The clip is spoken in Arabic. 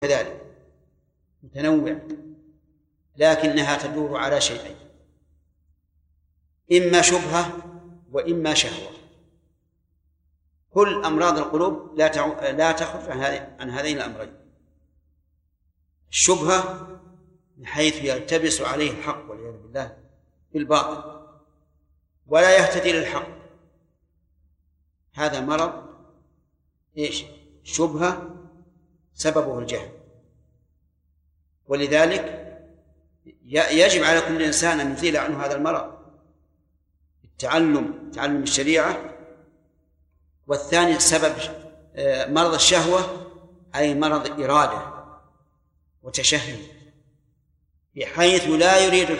كذلك متنوع، لكنها تدور على شيئين: إما شبهة وإما شهوة. كل أمراض القلوب لا تخرج عن هذين الأمرين: الشبهة من حيث يلتبس عليه الحق والعياذ بالله بالباطل ولا يهتدي للحق، هذا مرض شبهة سببه الجهل. ولذلك يجب على كل إنسان أن يزيل عنه هذا المرض تعلم الشريعة. والثاني سبب مرض الشهوة أي مرض إرادة وتشهي، بحيث لا يريد